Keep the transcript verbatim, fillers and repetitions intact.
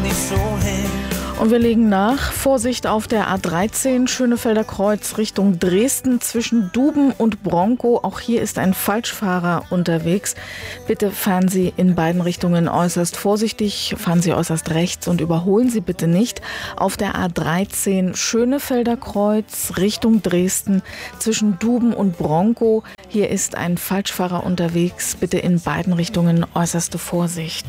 Und wir legen nach. Vorsicht auf der A dreizehn, Schönefelder Kreuz Richtung Dresden zwischen Duben und Bronkow. Auch hier ist ein Falschfahrer unterwegs. Bitte fahren Sie in beiden Richtungen äußerst vorsichtig. Fahren Sie äußerst rechts und überholen Sie bitte nicht. Auf der A dreizehn, Schönefelder Kreuz Richtung Dresden zwischen Duben und Bronkow. Hier ist ein Falschfahrer unterwegs. Bitte in beiden Richtungen äußerste Vorsicht.